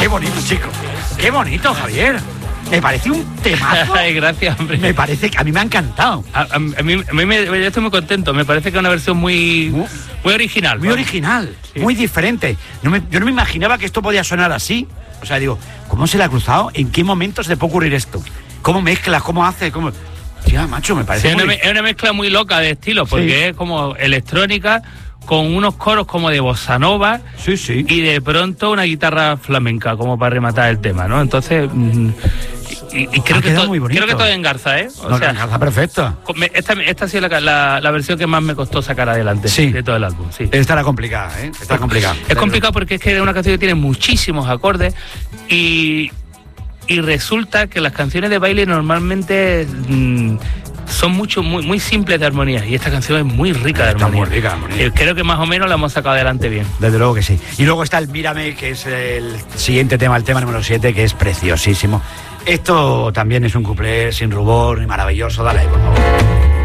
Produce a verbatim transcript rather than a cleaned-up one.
Qué bonito, chico. Qué bonito, Javier. Me parece un temazo. Ay, gracias, hombre. Me parece que a mí me ha encantado. A, a, a mí, a mí me, yo estoy muy contento. Me parece que es una versión muy, muy, muy original. Muy vamos. original, Sí. muy diferente. No me, yo no me imaginaba que esto podía sonar así. O sea, digo, ¿cómo se le ha cruzado? ¿En qué momento se le puede ocurrir esto? ¿Cómo mezcla? ¿Cómo hace? ¿Cómo...? Tía, macho, me Sí, parece es, una, muy... me- es una mezcla muy loca de estilos, porque Sí. es como electrónica, con unos coros como de bossa nova, Sí, sí. y de pronto una guitarra flamenca, como para rematar el tema, ¿no? Entonces, mm, y, y creo, Ha que quedado to- muy bonito. creo que todo engarza, ¿eh? O No, sea, está perfecto. me- esta, esta ha sido la, la, la versión que más me costó sacar adelante Sí. de todo el álbum, sí. Esta era complicada, ¿eh? Está complicada. Es complicado porque es que es una canción que tiene muchísimos acordes y, y resulta que las canciones de baile normalmente mm, son mucho muy muy simples de armonía y esta canción es muy rica de Está armonía. muy rica de armonía. Eh, Creo que más o menos la hemos sacado adelante bien. Desde luego que sí. Y luego está el Mírame, que es el siguiente tema, el tema número siete, que es preciosísimo. Esto también es un cuplé sin rubor y maravilloso. Dale ahí, por favor.